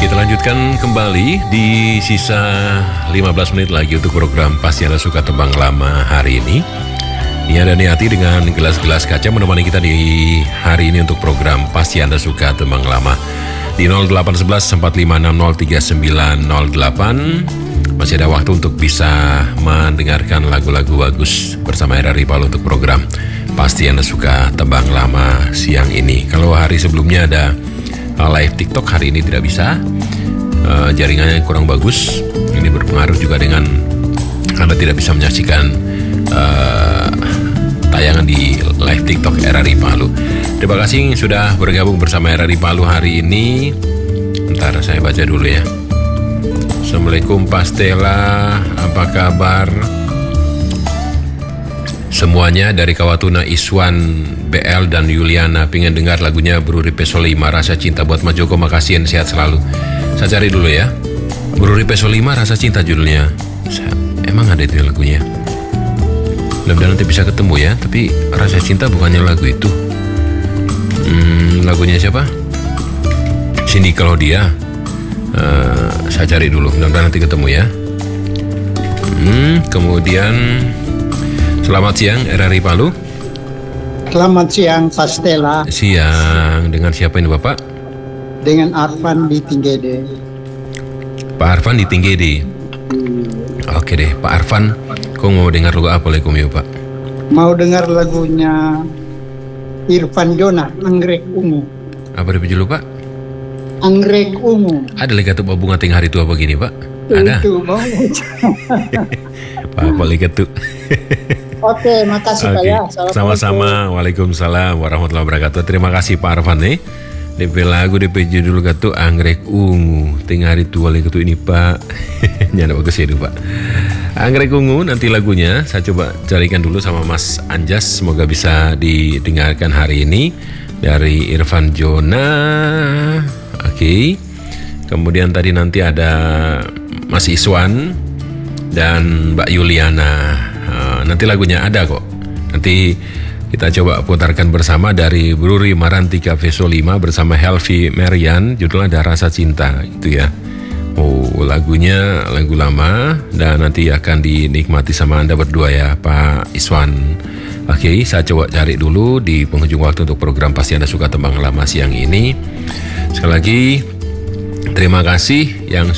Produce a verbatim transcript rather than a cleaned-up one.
Kita lanjutkan kembali di sisa lima belas menit lagi untuk program Pasti Anda Suka Tebang Lama hari ini. Nia dan Niati dengan gelas-gelas kaca menemani kita di hari ini untuk program Pasti Anda Suka Tebang Lama. Di nol delapan satu satu empat lima enam nol tiga sembilan nol delapan masih ada waktu untuk bisa mendengarkan lagu-lagu bagus bersama R R I Palu untuk program Pasti Anda Suka Tebang Lama siang ini. Kalau hari sebelumnya ada live TikTok, hari ini tidak bisa, uh, jaringannya kurang bagus. Ini berpengaruh juga dengan Anda tidak bisa menyaksikan uh, tayangan di live TikTok R R I Palu. Terima kasih sudah bergabung bersama R R I Palu hari ini. Bentar saya baca dulu ya. Assalamualaikum Pastela, apa kabar? Semuanya dari Kawatuna, Iswan, B L dan Yuliana pengen dengar lagunya Bruri Peso lima Rasa Cinta buat Mas Joko. Makasih, sehat selalu. Saya cari dulu ya. Bruri Peso lima Rasa Cinta judulnya. Saya, emang ada itu lagunya? Mudah-mudahan nanti bisa ketemu ya. Tapi Rasa Cinta bukannya lagu itu. Hmm, lagunya siapa? Cindy Claudia. Uh, saya cari dulu. Mudah-mudahan nanti ketemu ya. Hmm, kemudian selamat siang R R I Palu. Selamat siang Pastela. Siang, dengan siapa ini Bapak? Dengan Arfan di Tinggede. Pak Arfan di Tinggede. Hmm. Oke deh, Pak Arfan, kau mau dengar lagu apa lagi ya Pak? Mau dengar lagunya Irfan Jona, Anggrek Ungu. Apa dia judul Pak? Anggrek Ungu. Ada lagi tuh bunga ting hari tua begini Pak? Ada. Itu mau. Pak apa lagi tuh? Oke, makasih Pak ya. Sama-sama. Waalaikumsalam warahmatullahi wabarakatuh. Terima kasih Pak Arfan nih. D P lagu, D P judul katu Anggrek Ungu. Tinggal hari tua lagi tuh ini Pak. Nyana bagus ya Pak. Anggrek Ungu nanti lagunya saya coba carikan dulu sama Mas Anjas. Semoga bisa didengarkan hari ini dari Irfan Jona. Oke. Kemudian tadi nanti ada Mas Iswan dan Mbak Yuliana. Uh, nanti lagunya ada kok. Nanti kita coba putarkan bersama dari Bruri Marantika Veso lima bersama Helvi Marian. Judulnya ada Rasa Cinta itu ya. Oh, lagunya lagu lama dan nanti akan dinikmati sama Anda berdua ya Pak Iswan. Oke, saya coba cari dulu di penghujung waktu untuk program Pasti Anda Suka Tebang Lama siang ini. Sekali lagi terima kasih yang